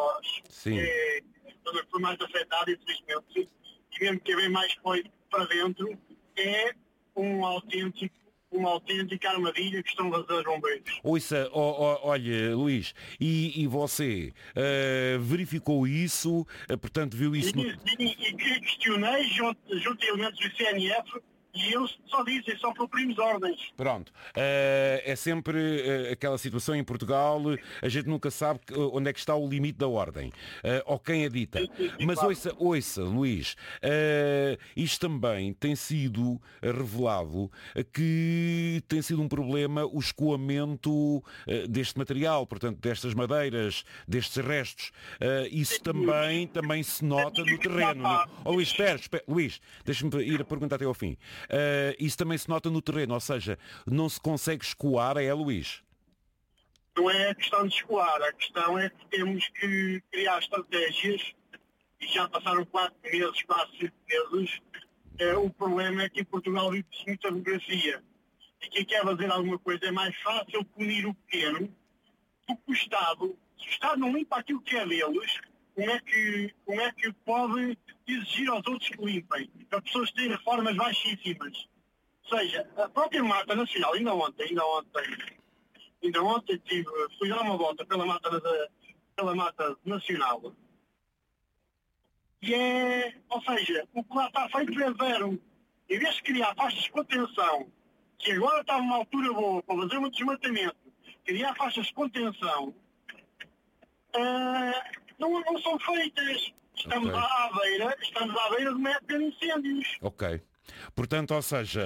Oroz, Sim. que é a zona que foi mais afetada, infelizmente, e mesmo que é bem mais para dentro, é uma autêntica armadilha que estão a fazer os bombeiros. Ouça, olha, Luís, e você verificou isso, portanto viu isso no... E que questionei junto a elementos do CNF e eles só dizem, só cumprimos ordens. Pronto, é sempre aquela situação em Portugal, a gente nunca sabe onde é que está o limite da ordem, ou quem a dita. Mas claro. ouça, Luís, isto também tem sido revelado que tem sido um problema o escoamento deste material, portanto, destas madeiras, destes restos. Isso também se nota no terreno. Luís, espera, Luís, deixa-me ir a perguntar até ao fim. Isso também se nota no terreno, ou seja, não se consegue escoar, Luís? Não é a questão de escoar, a questão é que temos que criar estratégias, e já passaram 4 meses, quase 5 meses. O problema é que em Portugal vive-se muita burocracia. E quem quer fazer alguma coisa é mais fácil punir o pequeno do que o Estado. Se o Estado não limpa aquilo que é deles, como é que pode exigir aos outros que limpem? As pessoas têm reformas baixíssimas. Ou seja, a própria Mata Nacional, ainda ontem fui dar uma volta pela Mata Nacional. E ou seja, o que lá está feito é zero. Em vez de criar faixas de contenção, que agora está numa altura boa para fazer um desmatamento, criar faixas de contenção, não são feitas. Estamos à beira de uma época de incêndios. Ok. Portanto, ou seja,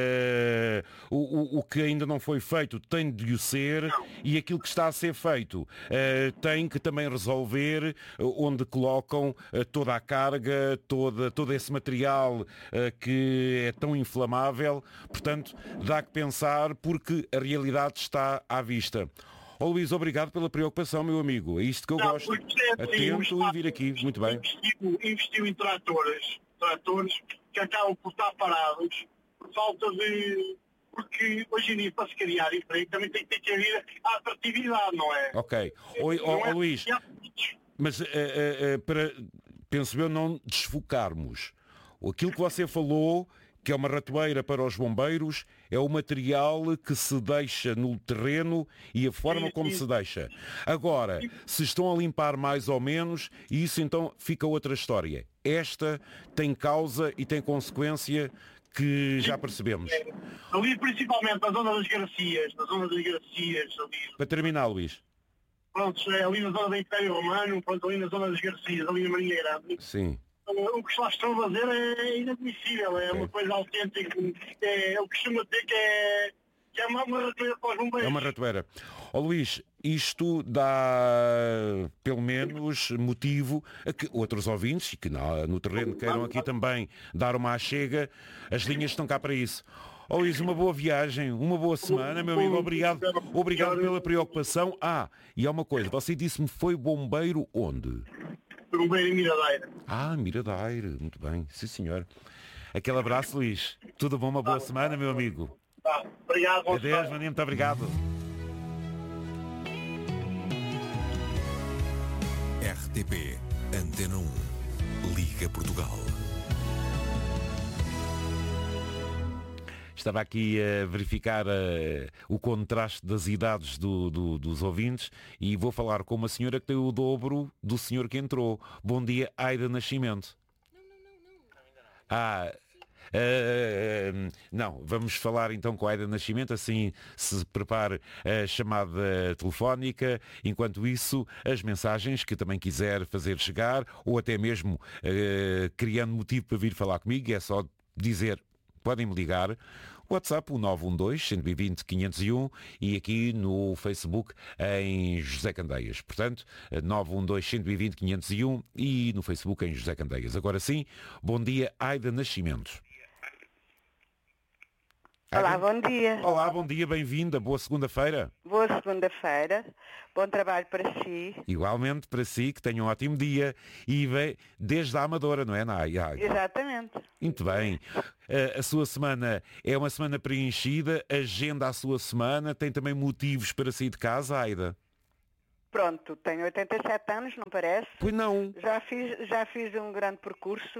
o que ainda não foi feito tem de o ser, e aquilo que está a ser feito tem que também resolver onde colocam toda a carga, todo esse material que é tão inflamável. Portanto, dá que pensar, porque a realidade está à vista. Luís, obrigado pela preocupação, meu amigo. É isto que eu gosto. Atento e vir aqui. Muito bem. Investiu em tratores que acabam por estar parados por falta de... Porque hoje em dia, para se criar emprego, também tem que haver a atratividade, não é? Ok. Luís, mas penso eu não desfocarmos. Aquilo que você falou, que é uma ratoeira para os bombeiros, é o material que se deixa no terreno e a forma como se deixa. Agora, se estão a limpar mais ou menos, isso então fica outra história. Esta tem causa e tem consequência que já percebemos. Ali, principalmente na zona das Garcias, ali. Para terminar, Luís. Pronto, é ali na zona do Império Romano, pronto, ali na zona das Garcias, ali na Marinha Grande. Sim. O que lá estão a fazer é inadmissível, é uma coisa autêntica. Eu costumo dizer que é uma ratoeira para os bombeiros. É uma ratoeira. Luís, isto dá pelo menos motivo a que outros ouvintes, que no terreno queiram aqui também dar uma achega, as linhas estão cá para isso. Luís, uma boa viagem, uma boa semana, meu amigo. Obrigado pela preocupação. E há uma coisa, você disse-me foi bombeiro onde? Bombeiro em Miradeira. Miradeira, muito bem, sim senhor. Aquele abraço, Luís. Tudo bom, uma boa semana, meu amigo. Obrigado. Adeus, maninho, muito obrigado. RTP Antena 1 Liga Portugal. Estava aqui a verificar o contraste das idades dos ouvintes e vou falar com uma senhora que tem o dobro do senhor que entrou. Bom dia, Aida Nascimento. Não, vamos falar então com a Aida Nascimento, assim se prepare a chamada telefónica. Enquanto isso, as mensagens que também quiser fazer chegar, ou até mesmo criando motivo para vir falar comigo, é só dizer, podem-me ligar. WhatsApp, o 912-120-501 e aqui no Facebook em José Candeias. Portanto, 912-120-501 e no Facebook em José Candeias. Agora sim, bom dia, Aida Nascimento. Olá, bom dia. Olá, bom dia, bem-vinda, boa segunda-feira. Boa segunda-feira, bom trabalho para si. Igualmente para si, que tenha um ótimo dia e vem desde a Amadora, não é, Aida? Exatamente. Muito bem. A sua semana é uma semana preenchida, agenda a sua semana, tem também motivos para sair de casa, Aida? Pronto, tenho 87 anos, não parece? Pois não. Já fiz um grande percurso.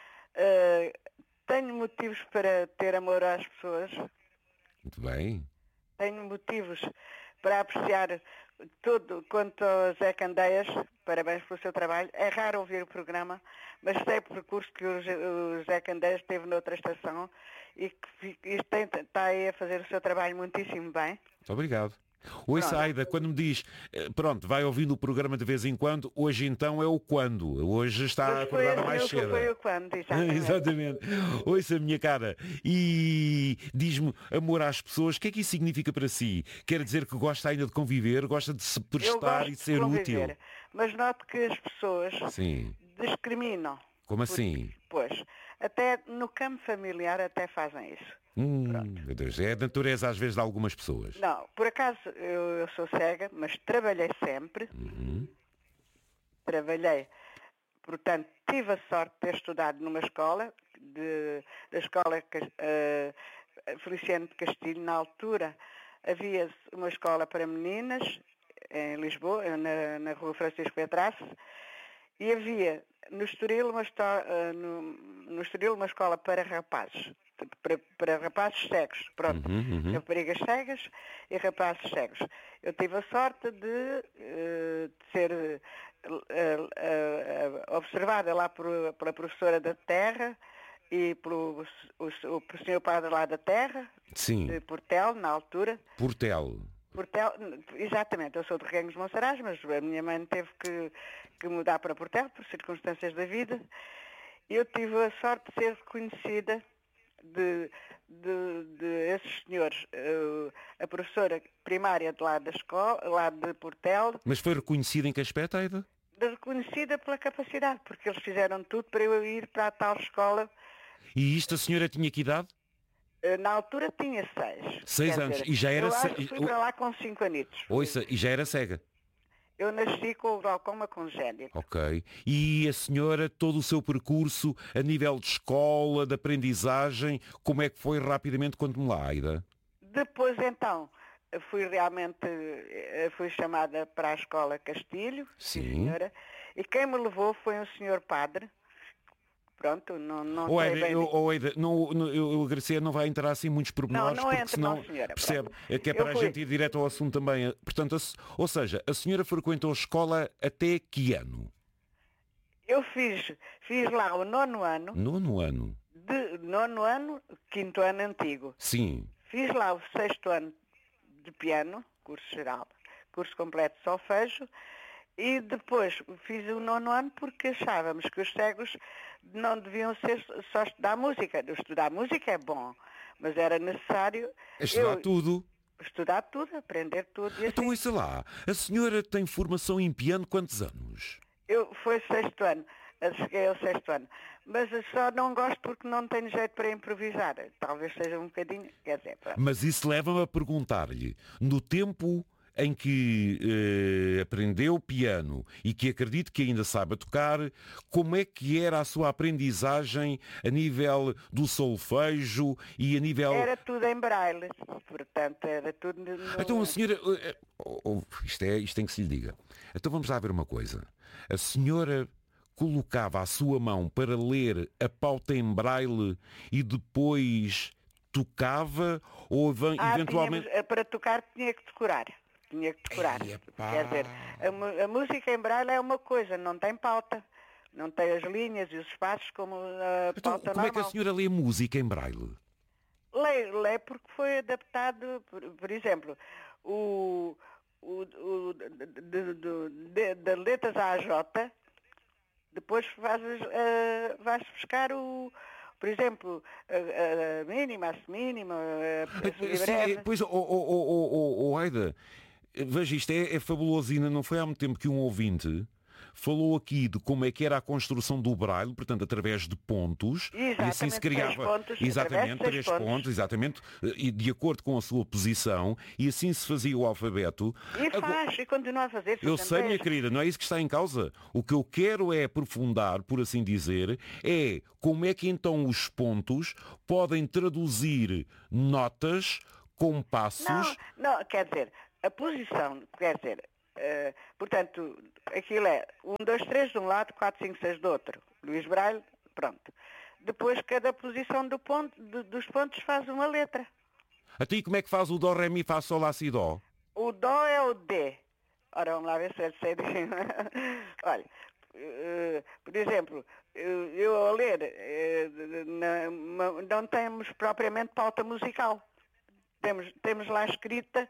Tenho motivos para ter amor às pessoas. Muito bem. Tenho motivos para apreciar tudo quanto ao Zé Candeias. Parabéns pelo seu trabalho. É raro ouvir o programa, mas sei o percurso que o Zé Candeias teve noutra estação e que está aí a fazer o seu trabalho muitíssimo bem. Muito obrigado. Oi, Saida, quando me diz, pronto, vai ouvindo o programa de vez em quando, hoje então é o quando. Hoje está acordada mais cedo. Foi o quando, exatamente. Exatamente. Ouça, minha cara, e diz-me amor às pessoas, o que é que isso significa para si? Quer dizer que gosta ainda de conviver, gosta de se prestar e de ser útil? Mas noto que as pessoas discriminam. Como assim? Pois, até no campo familiar até fazem isso. Meu Deus, é a natureza às vezes de algumas pessoas. Não, por acaso eu sou cega, mas trabalhei sempre. Trabalhei, portanto, tive a sorte de ter estudado numa escola, da escola Feliciano de Castilho. Na altura havia uma escola para meninas em Lisboa, na rua Francisco Petrasse, e havia no Estoril uma escola para rapazes. Para rapazes cegos, pronto, raparigas cegas e rapazes cegos. Eu tive a sorte de ser observada lá pela professora da Terra e pelo senhor padre lá da Terra, de Portel, na altura. Portel, exatamente, eu sou de Reguengos de Monsaraz, mas a minha mãe teve que mudar para Portel por circunstâncias da vida, e eu tive a sorte de ser reconhecida de esses senhores, a professora primária de lá da escola, lá de Portel. Mas foi reconhecida em que aspecto, Aida? Reconhecida pela capacidade, porque eles fizeram tudo para eu ir para a tal escola. E isto a senhora tinha que idade? Na altura tinha 6. 6 anos, e já era... Eu acho que fui para lá com 5 anitos. Ouça, e já era cega? Eu nasci com o glaucoma congénito. Ok. E a senhora, todo o seu percurso, a nível de escola, de aprendizagem, como é que foi rapidamente? Conte-me lá, Aida. Depois, então, fui chamada para a escola Castilho, sim senhora, e quem me levou foi um senhor padre. Pronto, não sei bem... Aida, eu agradecer, não vai entrar assim muitos pormenores, porque senão, senhora, percebe, que é para a gente ir direto ao assunto também. Portanto, ou seja, a senhora frequentou a escola até que ano? Eu fiz lá o 9º ano. 9º ano? 9º ano, 5º ano antigo. Sim. Fiz lá o 6º ano de piano, curso geral, curso completo de solfejo, e depois fiz o 9º ano porque achávamos que os cegos não deviam ser só estudar música. Estudar música é bom, mas era necessário... Estudar tudo. Estudar tudo, aprender tudo. E então, isso lá, a senhora tem formação em piano quantos anos? Foi 6º ano, cheguei ao 6º ano. Mas eu só não gosto porque não tenho jeito para improvisar. Talvez seja um bocadinho, quer dizer... Pronto. Mas isso leva-me a perguntar-lhe, no tempo em que aprendeu piano e que acredito que ainda saiba tocar, como é que era a sua aprendizagem a nível do solfejo e a nível... Era tudo em braille, portanto era tudo... Então a senhora... isto tem que se lhe diga. Então vamos lá ver uma coisa. A senhora colocava a sua mão para ler a pauta em braille e depois tocava ou eventualmente... Para tocar tinha que decorar. Quer dizer, a música em braille é uma coisa, não tem pauta. Não tem as linhas e os espaços como a pauta normal. Como é que a senhora lê música em braille? Lê porque foi adaptado, por exemplo, da letras A a J, depois vais buscar por exemplo, a mínima, a semínima, a breve. Pois, Aida, veja, isto é fabuloso. Ainda não foi há muito tempo que um ouvinte falou aqui de como é que era a construção do braille, portanto, através de pontos. Exatamente, e assim se criava 3 pontos, exatamente, e de acordo com a sua posição, e assim se fazia o alfabeto. E continua a fazer. Eu sei, minha querida, não é isso que está em causa. O que eu quero é aprofundar, por assim dizer, é como é que então os pontos podem traduzir notas, compassos... Não, quer dizer, a posição, Portanto, aquilo é 1, 2, 3 de um lado, 4, 5, 6 do outro. Luís Braille, pronto. Depois cada posição dos pontos faz uma letra. Até aí como é que faz o Dó, Ré, Mi, Fá, Sol, Lá, Si, Dó? O Dó é o D. Ora, vamos lá ver se eu sei. Olha, por exemplo, eu a ler, não temos propriamente pauta musical. Temos lá escrita,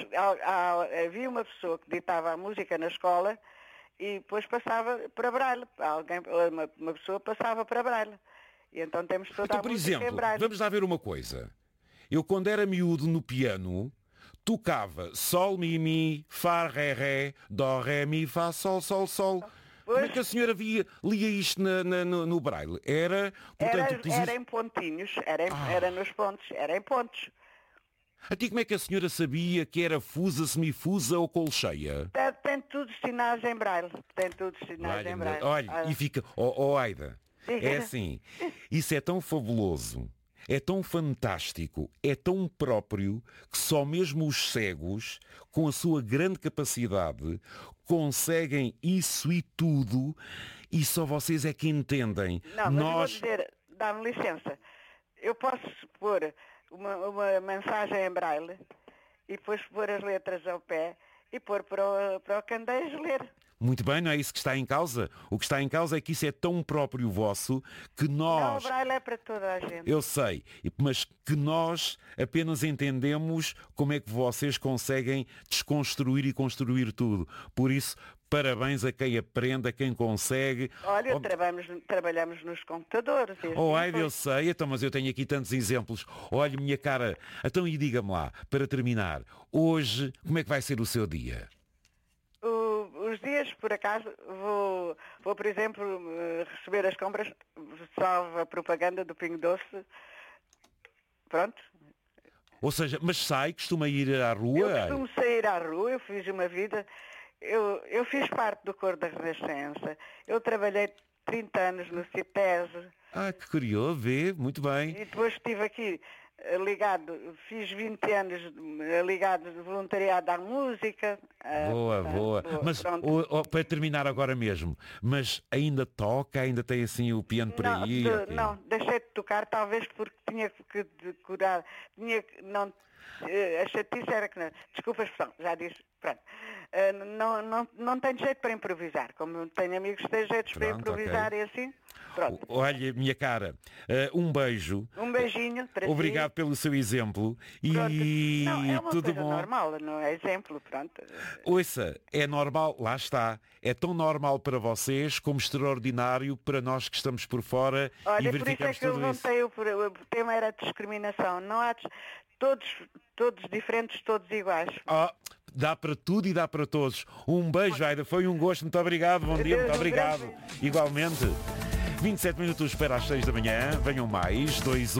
havia uma pessoa que ditava a música na escola e depois passava para Braille. Uma pessoa passava para Braille. E então temos toda Então, a por música exemplo, em Braille. vamos lá ver uma coisa. Eu, quando era miúdo no piano, tocava Sol, Mi, Fá, Ré, Dó, Ré, Mi, Fá, Sol, Sol, Sol. Como é que a senhora lia isto no Braille? Era, portanto, era em pontinhos, era nos pontos, era em pontos. Até como é que a senhora sabia que era fusa, semifusa ou colcheia? Tem tudo sinais em Braille. Tem tudo sinais em Braille. Olha, e fica... Aida, é assim, isso é tão fabuloso, é tão fantástico, é tão próprio, que só mesmo os cegos, com a sua grande capacidade, conseguem isso e tudo, e só vocês é que entendem. Não, mas eu vou dizer, dá-me licença, eu posso pôr uma mensagem em Braille e depois pôr as letras ao pé e pôr para o Candeias ler. Muito bem, não é isso que está em causa? O que está em causa é que isso é tão próprio vosso que nós... Não, o Braille é para toda a gente. Eu sei, mas que nós apenas entendemos como é que vocês conseguem desconstruir e construir tudo. Por isso, parabéns a quem aprende, a quem consegue. Olha, trabalhamos nos computadores. Aida, eu sei, então, mas eu tenho aqui tantos exemplos. Olha, minha cara, então e diga-me lá, para terminar, hoje, como é que vai ser o seu dia? Os dias, por acaso, vou, por exemplo, receber as compras, salvo a propaganda do Pingo Doce. Pronto. Ou seja, mas costuma ir à rua? Eu costumo sair à rua, eu fiz uma vida... Eu fiz parte do coro da Renascença. Eu trabalhei 30 anos no CITES. Que curioso, muito bem. E depois estive aqui ligado, fiz 20 anos ligado de voluntariado à música. Boa. Mas para terminar agora mesmo, mas ainda toca, ainda tem assim o piano por aí? Não, deixei de tocar, talvez porque tinha que decorar, a chatice era que não. Desculpa a expressão, já disse, pronto. Não tenho jeito para improvisar, como tenho amigos que têm jeitos para improvisar e assim. Pronto. Olha, minha cara, um beijo. Um beijinho para Obrigado pelo seu exemplo. Pronto. E não, é uma tudo coisa bom. normal, não é exemplo, pronto. Ouça, é normal, lá está. É tão normal para vocês como extraordinário para nós que estamos por fora. Olha, e verificamos por isso é que eu levantei o tema era discriminação. Não há todos diferentes, todos iguais. Dá para tudo e dá para todos. Um beijo, Aida. Foi um gosto. Muito obrigado. Bom dia. Muito obrigado. Igualmente. 27 minutos para as 6 da manhã. Venham mais.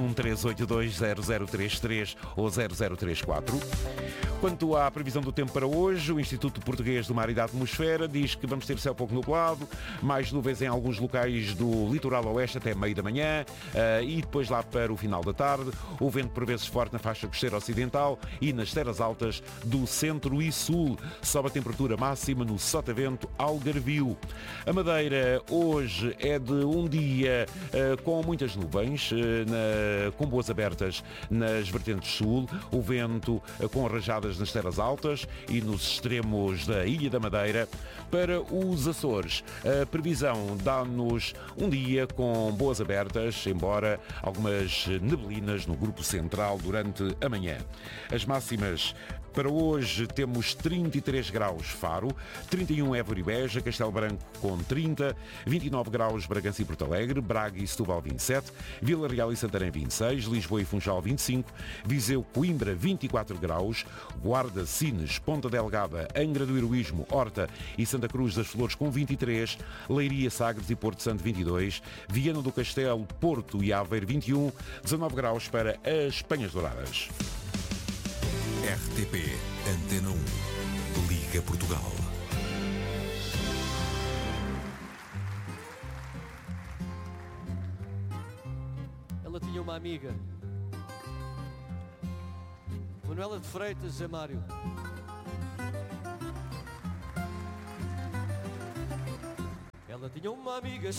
213820033 ou 0034. Quanto à previsão do tempo para hoje, o Instituto Português do Mar e da Atmosfera diz que vamos ter céu pouco nublado, mais nuvens em alguns locais do litoral oeste até meio da manhã e depois lá para o final da tarde. O vento por vezes forte na faixa costeira ocidental e nas terras altas do centro e sul. Sobe a temperatura máxima no Sotavento Algarvio. A Madeira hoje é de um dia com muitas nuvens, com boas abertas nas vertentes sul. O vento com rajadas nas terras altas e nos extremos da Ilha da Madeira. Para os Açores, a previsão dá-nos um dia com boas abertas, embora algumas neblinas no grupo central durante a manhã. As máximas para hoje temos 33 graus Faro, 31 Évora e Beja, Castelo Branco com 30, 29 graus Bragança e Porto Alegre, Braga e Setúbal 27, Vila Real e Santarém 26, Lisboa e Funchal 25, Viseu, Coimbra 24 graus, Guarda, Sines, Ponta Delgada, Angra do Heroísmo, Horta e Santa Cruz das Flores com 23, Leiria, Sagres e Porto Santo 22, Viana do Castelo, Porto e Aveiro 21, 19 graus para as Penhas Douradas. RTP Antena 1 Liga Portugal. Ela tinha uma amiga, Manuela de Freitas Amário. Ela tinha uma amiga